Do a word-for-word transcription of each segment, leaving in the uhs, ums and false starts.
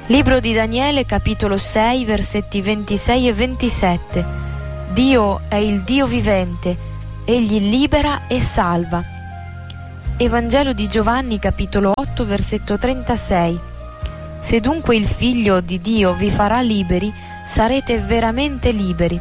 Libro di Daniele, capitolo sei, versetti ventisei e ventisette. Dio è il Dio vivente, egli libera e salva. Evangelo di Giovanni, capitolo otto, versetto trentasei. Se dunque il Figlio di Dio vi farà liberi, sarete veramente liberi.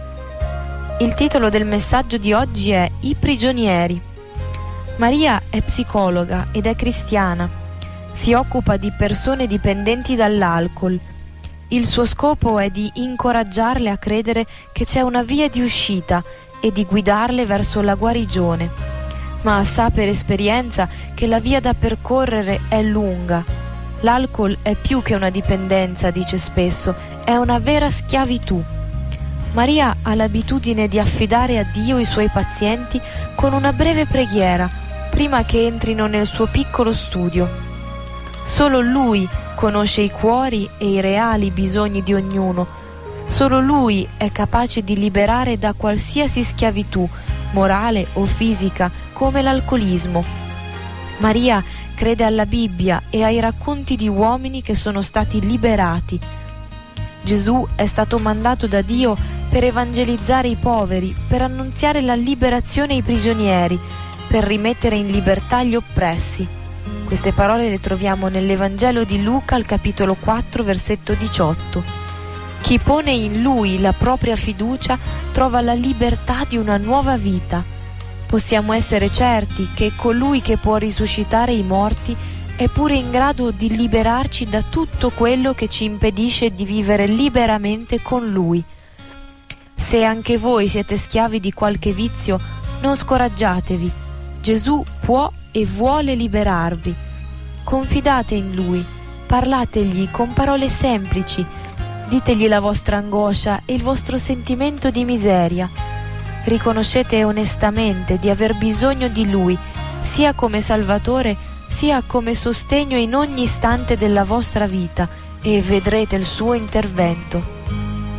Il titolo del messaggio di oggi è I prigionieri. Maria è psicologa ed è cristiana. Si occupa di persone dipendenti dall'alcol. Il suo scopo è di incoraggiarle a credere che c'è una via di uscita e di guidarle verso la guarigione. Ma sa per esperienza che la via da percorrere è lunga. L'alcol è più che una dipendenza, dice spesso, è una vera schiavitù. Maria ha l'abitudine di affidare a Dio i suoi pazienti con una breve preghiera, prima che entrino nel suo piccolo studio. Solo Lui conosce i cuori e i reali bisogni di ognuno. Solo Lui è capace di liberare da qualsiasi schiavitù, morale o fisica, come l'alcolismo. Maria crede alla Bibbia e ai racconti di uomini che sono stati liberati. Gesù è stato mandato da Dio per evangelizzare i poveri, per annunziare la liberazione ai prigionieri, per rimettere in libertà gli oppressi. Queste parole le troviamo nell'Evangelo di Luca al capitolo quattro, versetto diciotto. Chi pone in Lui la propria fiducia trova la libertà di una nuova vita. Possiamo essere certi che colui che può risuscitare i morti è pure in grado di liberarci da tutto quello che ci impedisce di vivere liberamente con Lui. Se anche voi siete schiavi di qualche vizio, non scoraggiatevi. Gesù può e vuole liberarvi. Confidate in Lui, parlategli con parole semplici, ditegli la vostra angoscia e il vostro sentimento di miseria. Riconoscete onestamente di aver bisogno di Lui, sia come Salvatore, sia come sostegno in ogni istante della vostra vita, e vedrete il suo intervento.